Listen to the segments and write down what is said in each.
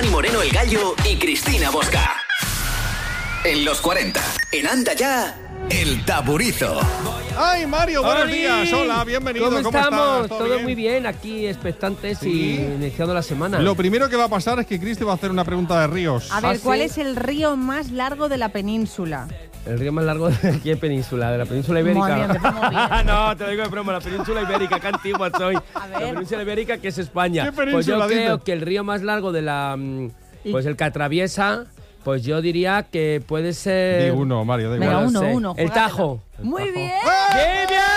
Dani Moreno el Gallo y Cristina Bosca. En los 40, en Anda Ya, El Taburizo. ¡Ay, Mario! Buenos días. Hola, bienvenido. ¿Cómo estamos? estás? Todo muy bien, aquí expectantes y iniciando la semana. Lo primero que va a pasar es que Cristi va a hacer una pregunta de ríos. A ver, ¿cuál ¿sí? es el río más largo de la península? El río más largo de qué península, de la península ibérica. Muy bien, empezamos bien. No, te lo digo de broma, la península ibérica, qué antigua soy. A ver. La península ibérica que es España. ¿Qué Pues península yo creo dices? que el río más largo de la pues el que atraviesa, pues yo diría que puede ser Di uno, Mario, da Venga, igual. no sé. uno, El juégatela. Tajo. Muy bien. ¡Qué bien!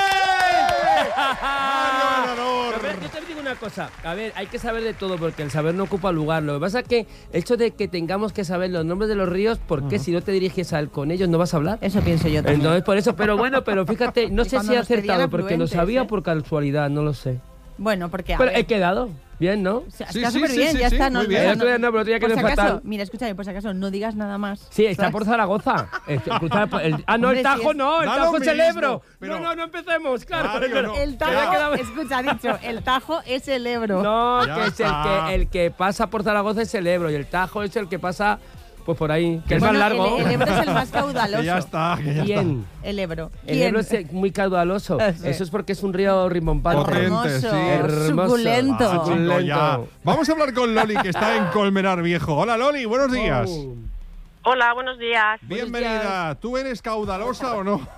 Mario ganador. A ver, yo te digo una cosa. A ver, hay que saber de todo porque el saber no ocupa lugar. Lo que pasa es que el hecho de que tengamos que saber los nombres de los ríos, porque si no te diriges con ellos no vas a hablar. Eso pienso yo también. Entonces, por eso, pero bueno, pero fíjate, no Y sé cuando si he nos pedían acertado porque lo afluentes, sabía ¿eh? por casualidad, no lo sé. Bueno, porque Pero he quedado bien, ¿no? Está Sí, súper sí, bien, sí, ya sí, está. muy bien. El otro día no, pero otro día por quedé si acaso, fatal. mira, escúchame, por si acaso, no digas nada más. Sí, está ¿Sabes? por Zaragoza. No, el Hombre, Tajo sí no, el Da Tajo lo es el mismo, Ebro. pero- No empecemos, claro. Mario, pero- no. El Ya Tajo, quedaba- escucha, ha dicho, el Tajo es el Ebro. No, Ya que es está. el que pasa por Zaragoza es el Ebro y el Tajo es el que pasa pues por ahí, que es más Bueno, largo. El Ebro es el más caudaloso. Que ya está, que ya ¿Quién? El Ebro. El ¿Quién? Ebro es muy caudaloso. Sí. Eso es porque es un río rimbombante. Potente, Hermoso, sí. Hermoso. suculento. Ah, chico, Suculento. ya. Vamos a hablar con Loli, que está en Colmenar Viejo. Hola, Loli, buenos días. Oh. Hola, buenos días. Bienvenida. ¿Tú eres caudalosa o no?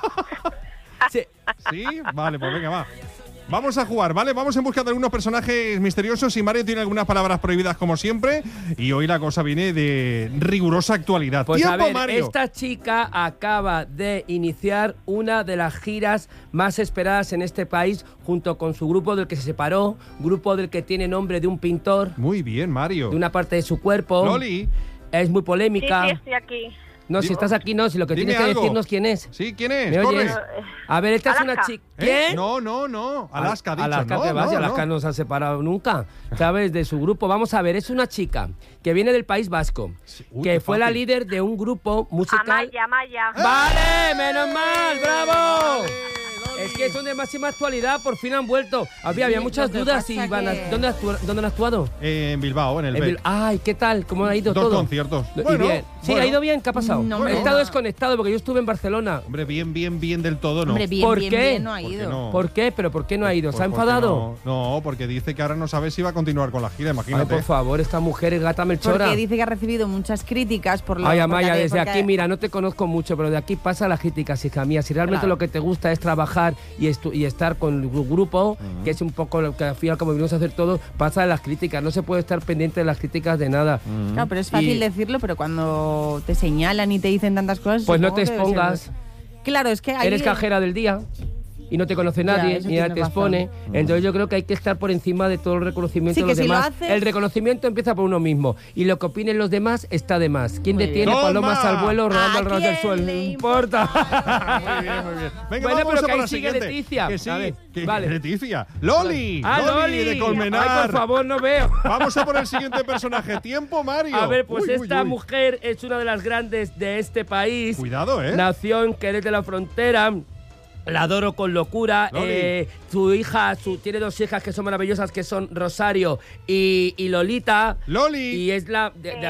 Sí. ¿Sí? Vale, pues venga, va. Vamos a jugar, ¿vale? Vamos en busca de algunos personajes misteriosos y Mario tiene algunas palabras prohibidas como siempre y hoy la cosa viene de rigurosa actualidad. Pues ¡Tiempo, a ver, Mario! esta chica acaba de iniciar una de las giras más esperadas en este país junto con su grupo del que se separó, grupo del que tiene nombre de un pintor, Muy bien, Mario. de una parte de su cuerpo. Loli, Es muy Sí, polémica. sí, estoy aquí. No, si estás aquí no, si lo que Dime tienes que algo. decirnos quién es. ¿sí? ¿Quién es? ¿Me Corre. oyes? A ver, esta es una Alaska. chica. ¿Eh? ¿Quién? No. Alaska, ha dicho. Alaska, no, que va, si no, Alaska no se ha separado nunca, ¿sabes? De su grupo. Vamos a ver, es una chica que viene del País Vasco, Uy, que qué fue la fácil. líder de un grupo musical. Amaya. ¡Vale! ¡Menos mal! ¡Bravo! Loli. Es que son de máxima actualidad, por fin han vuelto. Había muchas lo que dudas pasa y van a... que- ¿Dónde han actuado? En Bilbao, en el En BEC. Ay, ¿qué tal? ¿Cómo ha ido Dos todo? conciertos. Y Bueno, bien. Sí, bueno. ¿ha ido bien? ¿Qué ha pasado? No, He hombre, estado no. desconectado porque yo estuve en Barcelona. Hombre, bien del todo, ¿no? Hombre, bien, ¿Por bien, qué? bien, no ha ¿Por qué ido. no? ¿Por qué? ¿Pero por qué no ha ido? Pues ¿Se ha porque enfadado? No, porque dice que ahora no sabe si va a continuar con la gira, Ay, imagínate. por favor, esta mujer es gata melchora. Porque dice que ha recibido muchas críticas por lo Ay, porque Amaya, ha- desde porque- aquí, mira, no te conozco mucho, pero de aquí pasa la crítica, hija mía. Si realmente Claro. lo que te gusta es trabajar y estar con el grupo, que es un poco lo que al final, como venimos a hacer todo, pasa de las críticas. No se puede estar pendiente de las críticas de nada. Claro, pero es fácil Y- decirlo, pero cuando te señalan y te dicen tantas cosas... Pues no supongo te que debe ser- expongas. Claro, es que ahí... Eres cajera del día y no te conoce Ya, nadie, eso ni nadie tienes te razón. expone. Entonces yo creo que hay que estar por encima de todo el reconocimiento Sí, de que los si lo demás. haces- El reconocimiento empieza por uno mismo. Y lo que opinen los demás está de más. ¿Quién Muy detiene bien. palomas ¡Toma! al vuelo rodando ¿A al ras del quién suelo? No le importa. Muy bien, muy bien. Venga, Bueno, vamos pero a que por ahí la sigue siguiente. Leticia. Que sí, A ver, que vale. Leticia. Loli, Loli. de Colmenar. Ay, por favor, no veo. Vamos a por el siguiente personaje. Tiempo, Mario. A ver, pues Uy, uy, esta uy. mujer es una de las grandes de este país. Cuidado, ¿eh? Nació en Jerez de la Frontera. La adoro con locura. Loli. Su hija, tiene dos hijas que son maravillosas, que son Rosario y Lolita. Loli. Y es la...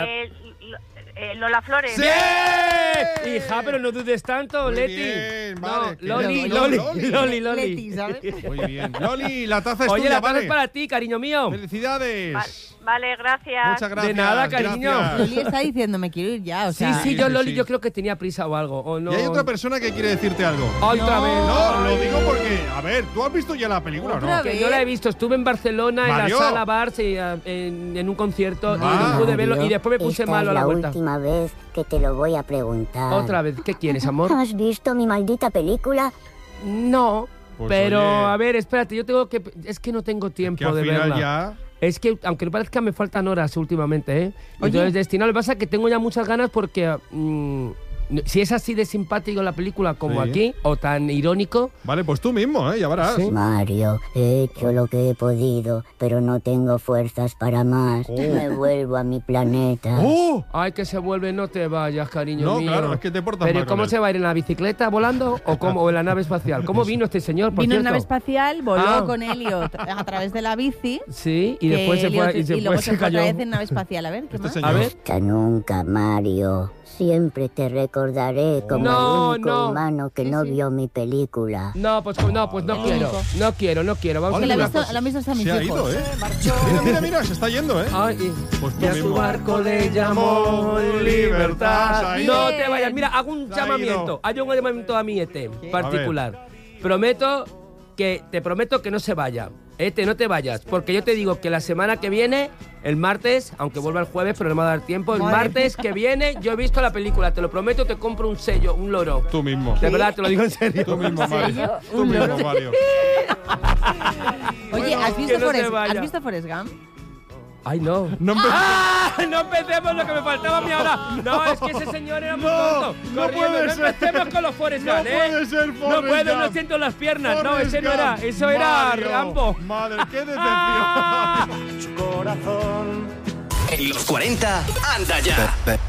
Lola Flores. ¡Sí! Hija, pero no dudes tanto, Muy Leti. bien, No, vale, que Loli, no, Loli. Leti, ¿sabes? Muy bien. Loli, la taza es Oye, tuya, la taza vale. es para ti, cariño mío. Felicidades. Vale, gracias. Muchas gracias. De nada, cariño. gracias. Loli está diciendo, me quiero ir ya, o Sí, sea... sí, yo sí, Loli, sí. yo creo que tenía prisa o algo. O no. Y hay otra persona que quiere decirte algo. Ay, otra vez. No, lo digo porque, a ver, ¿tú has visto ya la película o no? Otra Que yo la he visto, estuve en Barcelona Mario. en la sala Bars en un concierto y Ah. no pude verlo y después me puse Esta malo a es la la vuelta. última vez que te lo voy a preguntar. Otra vez, ¿qué quieres, amor? ¿Has visto mi maldita película? No, Pues pero oye. a ver, espérate, yo tengo que... Es que no tengo tiempo Que al de final verla. ya... Es que, aunque no parezca, me faltan horas últimamente, ¿eh? Oye. Entonces, destinado, lo que pasa es que tengo ya muchas ganas porque Si es así de simpático la película como Sí. aquí, o tan irónico, Vale, pues tú mismo, ya verás. Sí. Mario, he hecho lo que he podido, pero no tengo fuerzas para más. Me vuelvo a mi planeta. ¡Oh! ay, que se vuelve, no te vayas, cariño No, mío. claro, es que te portas Pero mal con ¿cómo él. se va a ir en la bicicleta volando o cómo o en la nave espacial? ¿Cómo vino este señor, por Vino en cierto? nave espacial, voló Ah. con Elliot a través de la bici. Sí, y que después se fue Elliot- y luego después se fue cayó. otra vez en nave espacial. A ver, ¿qué Este más? señor. A ver. Hasta nunca, Mario. Siempre te recordaré como No, el único no. humano que no vio mi película. No, pues no El quiero. único. No quiero. Vamos Que a lo hacer han una visto, lo han visto hasta mis Se ha hijos. ido, Mira, se está yendo, Ay, Pues tú y a su mismo. barco le llamó libertad. Se ha ido. No te vayas. Mira, hago un Se ha llamamiento. ido. Hay un llamamiento a mi ET particular. Te prometo que no se vaya. ET, no te vayas. Porque yo te digo que la semana que viene, el martes, aunque vuelva el jueves, pero no me va a dar tiempo, el Madre martes que viene, yo he visto la película. Te lo prometo, te compro un sello, un loro. Tú mismo. De verdad, te lo digo en serio. Tú mismo, Mario. Tú Un mismo, loro. Mario. Oye, Bueno, ¿has que visto, no se Forrest, vaya. ¿has visto Forrest Gump? Ay, no. No empe- ¡Ah! No empecemos lo que me faltaba a mí ahora. No, es que ese señor era muy tonto. no Corriendo. puede No ser. empecemos con los Forrest No Gump, puede ser No Forrest puedo, no Gump. siento las piernas. No, Forrest ese no era. Gump. Eso era Mario. Rambo. Madre, qué decepción. En los 40, anda ya.